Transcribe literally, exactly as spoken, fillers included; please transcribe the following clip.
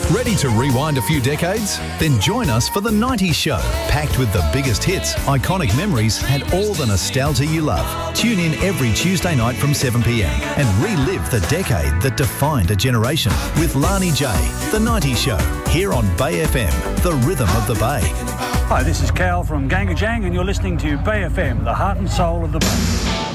Ready to rewind a few decades? Then join us for The nineties Show, packed with the biggest hits, iconic memories and all the nostalgia you love. Tune in every Tuesday night from seven p m and relive the decade that defined a generation with Lani J. The nineties Show, here on Bay F M, the rhythm of the Bay. Hi, this is Cal from Gangajang and you're listening to Bay F M, the heart and soul of the Bay.